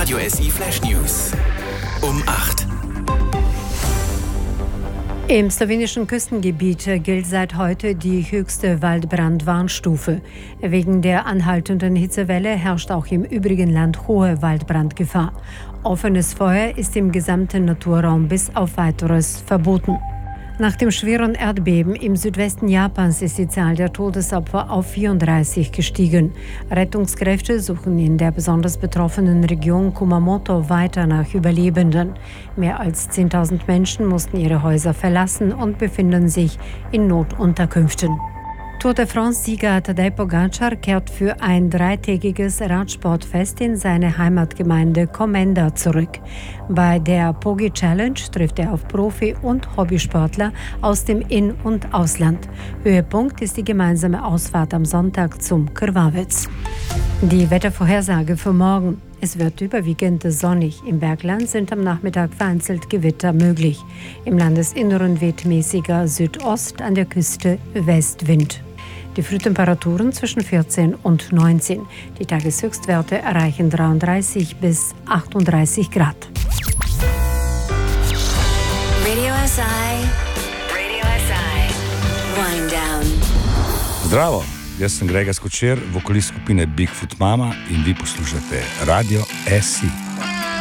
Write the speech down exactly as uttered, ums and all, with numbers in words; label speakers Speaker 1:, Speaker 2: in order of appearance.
Speaker 1: Radio S I Flash News um acht.
Speaker 2: Im slowenischen Küstengebiet gilt seit heute die höchste Waldbrandwarnstufe. Wegen der anhaltenden Hitzewelle herrscht auch im übrigen Land hohe Waldbrandgefahr. Offenes Feuer ist im gesamten Naturraum bis auf Weiteres verboten. Nach dem schweren Erdbeben im Südwesten Japans ist die Zahl der Todesopfer auf vierunddreißig gestiegen. Rettungskräfte suchen in der besonders betroffenen Region Kumamoto weiter nach Überlebenden. Mehr als zehntausend Menschen mussten ihre Häuser verlassen und befinden sich in Notunterkünften. Tour de France-Sieger Tadej Pogačar kehrt für ein dreitägiges Radsportfest in seine Heimatgemeinde Komenda zurück. Bei der Pogi Challenge trifft er auf Profi- und Hobbysportler aus dem In- und Ausland. Höhepunkt ist die gemeinsame Ausfahrt am Sonntag zum Krvavec. Die Wettervorhersage für morgen. Es wird überwiegend sonnig. Im Bergland sind am Nachmittag vereinzelt Gewitter möglich. Im Landesinneren weht mäßiger Südost, an der Küste Westwind. Die Frühtemperaturen zwischen vierzehn und neunzehn. Die Tageshöchstwerte erreichen dreiunddreißig bis achtunddreißig Grad.
Speaker 3: Radio S I. Radio S I. Wind down.
Speaker 4: Zdravo, jaz sem Grega Skočer, vokalist skupine Bigfoot Mama in vi poslušate Radio S I.